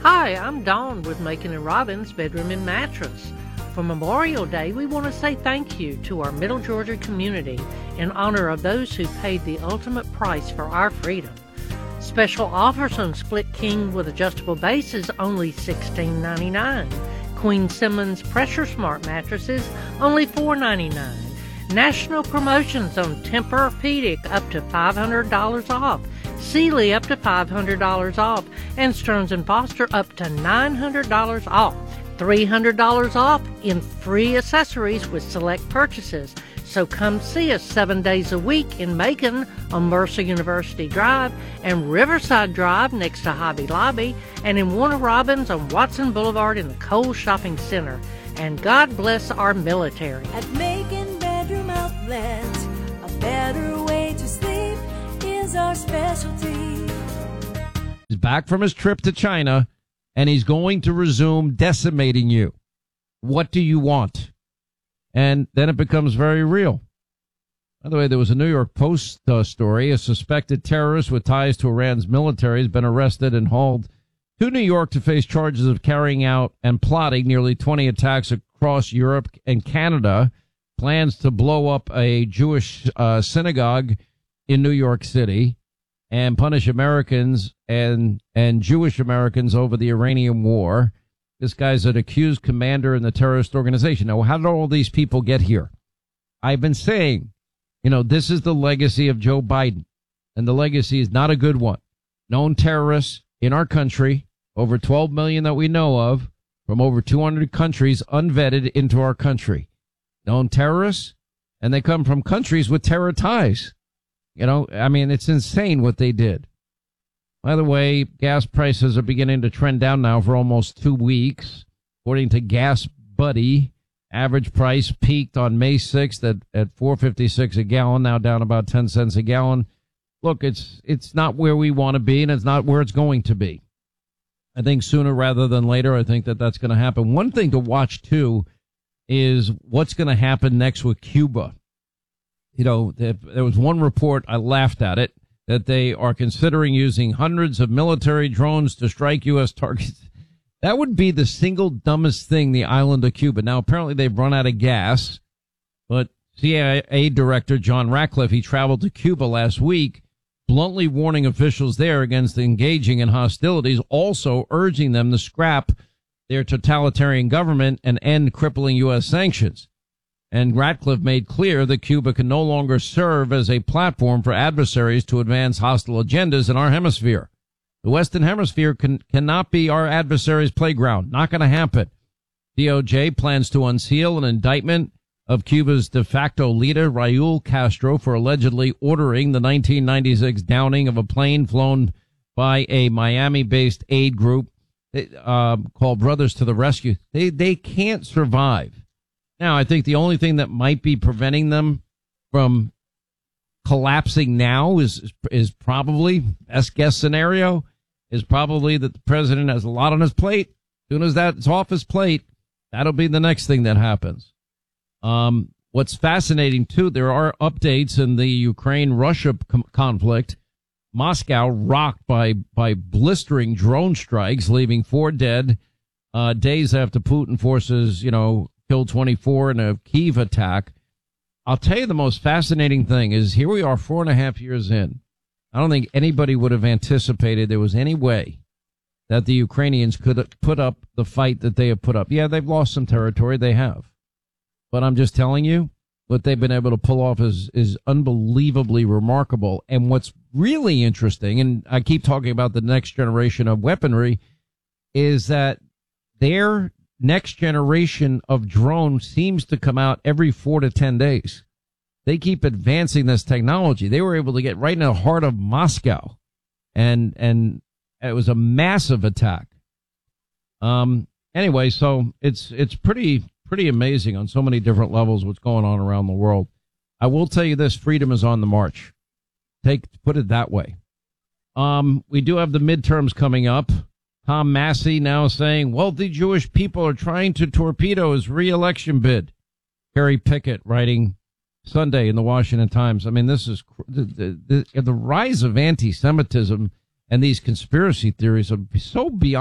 Hi, I'm Dawn with Macon and Robbins Bedroom and Mattress. For Memorial Day, we want to say thank you to our Middle Georgia community in honor of those who paid the ultimate price for our freedom. Special offers on Split King with adjustable bases only $16.99. Queen Simmons Pressure Smart mattresses only $4.99. National promotions on Tempur-Pedic up to $500 off. Sealy up to $500 off, and Stearns & Foster up to $900 off. $300 off in free accessories with select purchases. So come see us 7 days a week in Macon on Mercer University Drive and Riverside Drive next to Hobby Lobby, and in Warner Robins on Watson Boulevard in the Kohl's Shopping Center. And God bless our military. At Macon Bedroom Outlet, a better way to sleep is our specialty. He's back from his trip to China, and he's going to resume decimating you. What do you want? And then it becomes very real. By the way, there was a New York Post story. A suspected terrorist with ties to Iran's military has been arrested and hauled to New York to face charges of carrying out and plotting nearly 20 attacks across Europe and Canada. Plans to blow up a Jewish synagogue in New York City and punish Americans and Jewish Americans over the Iranian war. This guy's an accused commander in the terrorist organization. Now, how did all these people get here? I've been saying, this is the legacy of Joe Biden, and the legacy is not a good one. Known terrorists in our country, over 12 million that we know of, from over 200 countries unvetted into our country. Known terrorists, and they come from countries with terror ties. It's insane what they did. By the way, gas prices are beginning to trend down now for almost 2 weeks. According to Gas Buddy, average price peaked on May 6th at $4.56 a gallon, now down about 10 cents a gallon. Look, it's not where we want to be, and it's not where it's going to be. I think sooner rather than later, I think that's going to happen. One thing to watch, too, is what's going to happen next with Cuba. There was one report, I laughed at it, that they are considering using hundreds of military drones to strike U.S. targets. That would be the single dumbest thing, the island of Cuba. Now, apparently they've run out of gas, but CIA Director John Ratcliffe, he traveled to Cuba last week, bluntly warning officials there against engaging in hostilities, also urging them to scrap their totalitarian government and end crippling U.S. sanctions. And Ratcliffe made clear that Cuba can no longer serve as a platform for adversaries to advance hostile agendas in our hemisphere. The Western Hemisphere cannot be our adversaries' playground. Not going to happen. DOJ plans to unseal an indictment of Cuba's de facto leader, Raul Castro, for allegedly ordering the 1996 downing of a plane flown by a Miami-based aid group called Brothers to the Rescue. They can't survive. Now, I think the only thing that might be preventing them from collapsing now is probably, best guess scenario, is probably that the president has a lot on his plate. As soon as that's off his plate, that'll be the next thing that happens. What's fascinating, too, there are updates in the Ukraine-Russia conflict. Moscow rocked by blistering drone strikes, leaving 4 dead days after Putin forces, killed 24 in a Kyiv attack. I'll tell you the most fascinating thing is here we are 4.5 years in. I don't think anybody would have anticipated there was any way that the Ukrainians could put up the fight that they have put up. Yeah, they've lost some territory. They have. But I'm just telling you, what they've been able to pull off is unbelievably remarkable. And what's really interesting, and I keep talking about the next generation of weaponry, is that their next generation of drones seems to come out every 4 to 10 days. They keep advancing this technology. They were able to get right in the heart of Moscow, and it was a massive attack. Anyway, so it's pretty amazing on so many different levels what's going on around the world. I will tell you this: freedom is on the march. Put it that way. We do have the midterms coming up. Tom Massey now saying wealthy Jewish people are trying to torpedo his re-election bid. Kerry Pickett writing Sunday in the Washington Times. I mean, this is the rise of anti-Semitism and these conspiracy theories are so beyond